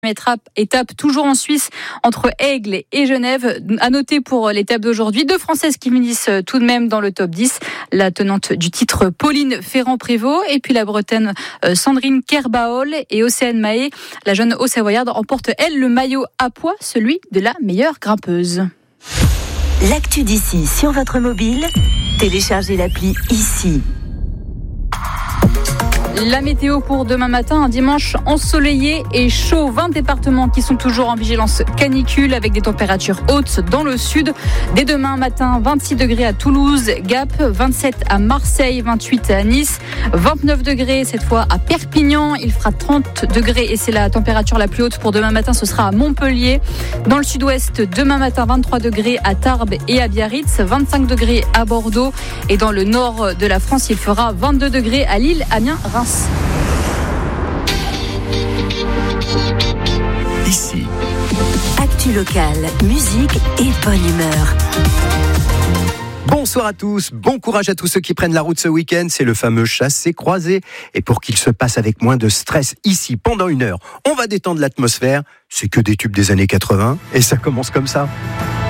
Étape toujours en Suisse entre Aigle et Genève. À noter pour l'étape d'aujourd'hui, 2 Françaises qui finissent tout de même dans le top 10. La tenante du titre Pauline Ferrand-Prévot et puis la Bretonne Sandrine Kerbaol et Océane Mahé. La jeune Haut-Savoyarde remporte elle le maillot à pois, celui de la meilleure grimpeuse. L'actu d'ici sur votre mobile, téléchargez l'appli ici. La météo pour demain matin, un dimanche ensoleillé et chaud. 20 départements qui sont toujours en vigilance canicule avec des températures hautes dans le sud. Dès demain matin, 26 degrés à Toulouse, Gap, 27 à Marseille, 28 à Nice, 29 degrés cette fois à Perpignan. Il fera 30 degrés et c'est la température la plus haute pour demain matin. Ce sera à Montpellier. Dans le sud-ouest, demain matin, 23 degrés à Tarbes et à Biarritz, 25 degrés à Bordeaux. Et dans le nord de la France, il fera 22 degrés à Lille, Amiens, Reims. Ici. Actu locale, musique et bonne humeur. Bonsoir à tous, bon courage à tous ceux qui prennent la route ce week-end. C'est le fameux chassé-croisé. Et pour qu'il se passe avec moins de stress ici pendant 1 heure, on va détendre l'atmosphère. C'est que des tubes des années 80 et ça commence comme ça.